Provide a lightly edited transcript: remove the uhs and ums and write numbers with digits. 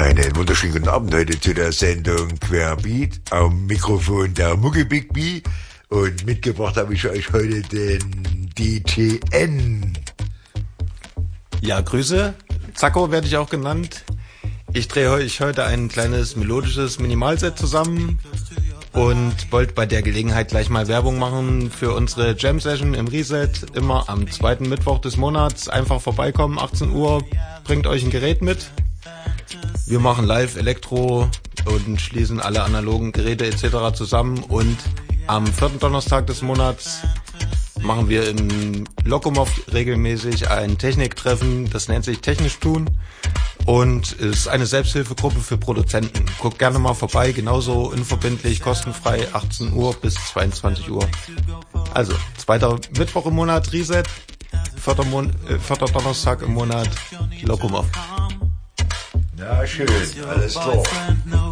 Einen wunderschönen guten Abend heute zu der Sendung Querbeat. Am Mikrofon der Mucki Big B. Und mitgebracht habe ich euch heute den DTN. Ja, Grüße. Zacko werde ich auch genannt. Ich drehe euch heute ein kleines melodisches Minimalset zusammen und wollte bei der Gelegenheit gleich mal Werbung machen für unsere Jam Session im Reset. Immer am zweiten Mittwoch des Monats. Einfach vorbeikommen, 18 Uhr. Bringt euch ein Gerät mit. Wir machen live Elektro und schließen alle analogen Geräte etc. zusammen. Und am 4. Donnerstag des Monats machen wir im Lokomov regelmäßig ein Techniktreffen. Das nennt sich Technisch tun und ist eine Selbsthilfegruppe für Produzenten. Guckt gerne mal vorbei, genauso unverbindlich, kostenfrei, 18 Uhr bis 22 Uhr. Also, 2. Mittwoch im Monat Reset, 4. Donnerstag im Monat Lokomov. Ja, schön, alles klar.